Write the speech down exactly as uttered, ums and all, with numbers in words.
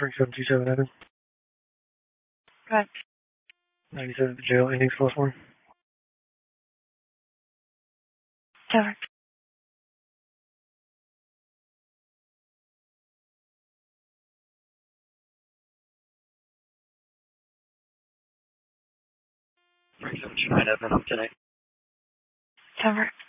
Frank seven two seven Evan. Go ahead. ninety-seven at the jail. Anything else for him? Over. Frank seven two nine Evan, up tonight. Over.